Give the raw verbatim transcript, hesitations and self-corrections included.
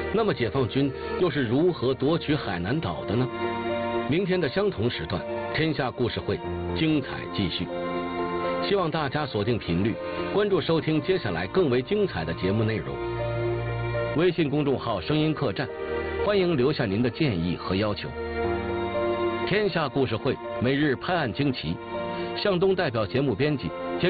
那么解放军又是如何夺取海南岛的呢？明天的相同时段，天下故事会精彩继续。希望大家锁定频率，关注收听接下来更为精彩的节目内容。微信公众号“声音客栈”，欢迎留下您的建议和要求。天下故事会每日拍案惊奇，向东代表节目编辑